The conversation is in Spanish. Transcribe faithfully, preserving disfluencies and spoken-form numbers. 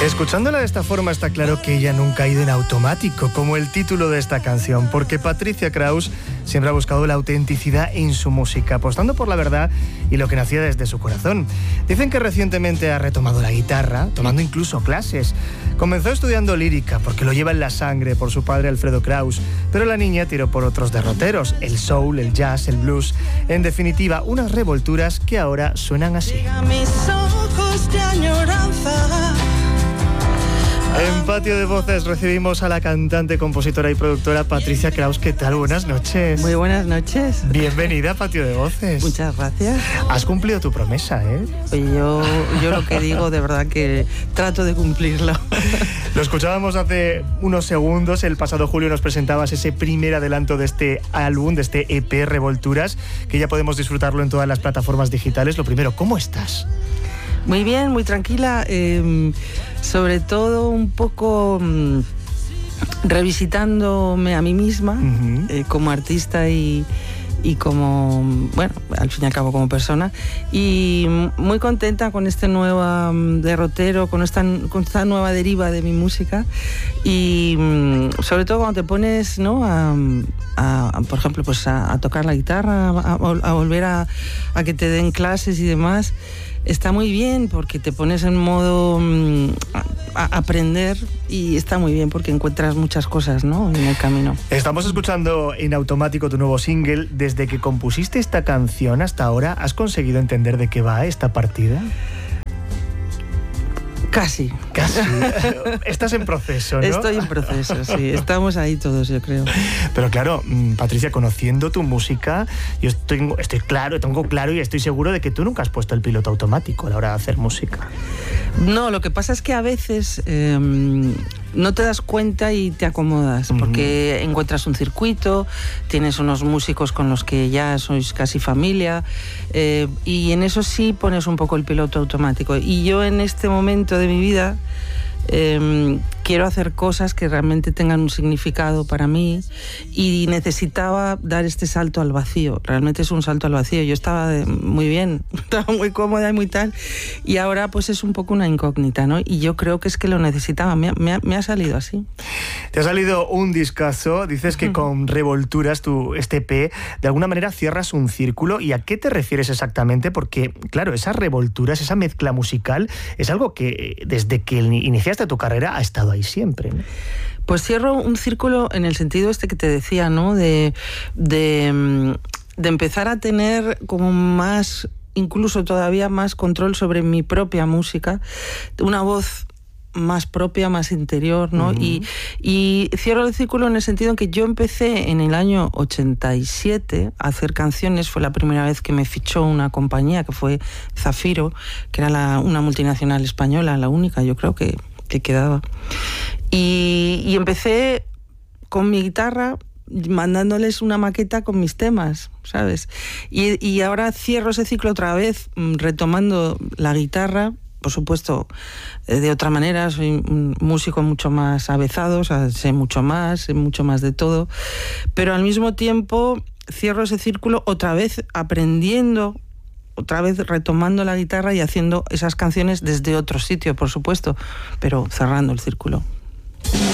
Escuchándola de esta forma está claro que ella nunca ha ido en automático, como el título de esta canción, porque Patricia Kraus siempre ha buscado la autenticidad en su música, apostando por la verdad y lo que nacía desde su corazón. Dicen que recientemente ha retomado la guitarra, tomando incluso clases. Comenzó estudiando lírica, porque lo lleva en la sangre por su padre Alfredo Kraus, pero la niña tiró por otros derroteros, el soul, el jazz, el blues, en definitiva, unas revolturas que ahora suenan así. Mis ojos de añoranza. En Patio de Voces recibimos a la cantante, compositora y productora Patricia Kraus. ¿Qué tal? Buenas noches. Muy buenas noches. Bienvenida a Patio de Voces. Muchas gracias. Has cumplido tu promesa, ¿eh? Oye, yo, yo lo que digo, de verdad que trato de cumplirlo. Lo escuchábamos hace unos segundos. El pasado julio nos presentabas ese primer adelanto de este álbum, de este E P Revolturas, que ya podemos disfrutarlo en todas las plataformas digitales. Lo primero, ¿cómo estás? Muy bien, muy tranquila, eh, sobre todo un poco um, revisitándome a mí misma, uh-huh. eh, como artista y, y como, bueno, al fin y al cabo como persona, y muy contenta con este nuevo um, derrotero, con esta, con esta nueva deriva de mi música, y um, sobre todo cuando te pones, ¿no?, a, a, por ejemplo, pues a, a tocar la guitarra, a, a volver a, a que te den clases y demás. Está muy bien porque te pones en modo um, a, a aprender, y está muy bien porque encuentras muchas cosas, ¿no?, en el camino. Estamos escuchando en automático tu nuevo single. Desde que compusiste esta canción hasta ahora, ¿has conseguido entender de qué va esta partida? Casi. Casi. Estás en proceso, ¿no? Estoy en proceso, sí. Estamos ahí todos, yo creo. Pero claro, Patricia, conociendo tu música, yo estoy, estoy claro, tengo claro y estoy seguro de que tú nunca has puesto el piloto automático a la hora de hacer música. No, lo que pasa es que a veces eh, no te das cuenta y te acomodas, porque uh-huh. encuentras un circuito, tienes unos músicos con los que ya sois casi familia, eh, y en eso sí pones un poco el piloto automático. Y yo en este momento de mi vida eh, quiero hacer cosas que realmente tengan un significado para mí, y necesitaba dar este salto al vacío. Realmente es un salto al vacío. Yo estaba de, muy bien, estaba muy cómoda y muy tal, y ahora pues es un poco una incógnita, ¿no? Y yo creo que es que lo necesitaba, me ha, me ha, me ha salido así. Te ha salido un discazo. Dices que con Revolturas, tu, este E P, de alguna manera cierras un círculo. ¿Y a qué te refieres exactamente? Porque, claro, esas revolturas, esa mezcla musical, es algo que desde que iniciaste tu carrera ha estado ahí siempre, ¿no? Pues cierro un círculo en el sentido este que te decía, ¿no? De, de, de empezar a tener como más, incluso todavía más control sobre mi propia música, una voz más propia, más interior, ¿no? Uh-huh. Y, y cierro el círculo en el sentido en que yo empecé en el año ochenta y siete a hacer canciones. Fue la primera vez que me fichó una compañía, que fue Zafiro, que era la, una multinacional española, la única, yo creo que, que quedaba. Y, y empecé con mi guitarra, mandándoles una maqueta con mis temas, ¿sabes? Y, y ahora cierro ese ciclo otra vez, retomando la guitarra. Por supuesto, de otra manera, soy un músico mucho más avezado, o sea, sé mucho más, sé mucho más de todo, pero al mismo tiempo cierro ese círculo otra vez aprendiendo, otra vez retomando la guitarra y haciendo esas canciones desde otro sitio, por supuesto, pero cerrando el círculo.